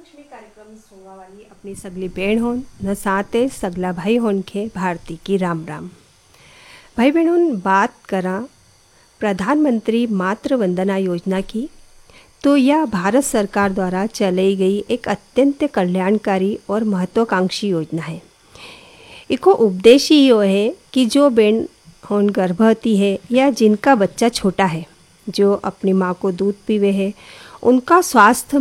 लक्ष्मी कार्यक्रम सुनवा वाली अपनी सगली बहन होन न साथे सगला भाई होन के भारती की राम राम। भाई बहनों, बात करा प्रधानमंत्री मातृ वंदना योजना की, तो यह भारत सरकार द्वारा चलाई गई एक अत्यंत कल्याणकारी और महत्वाकांक्षी योजना है। इसको उद्देश्य ये है कि जो बहन होन गर्भवती है या जिनका बच्चा छोटा है, जो अपनी माँ को दूध पीवे है, उनका स्वास्थ्य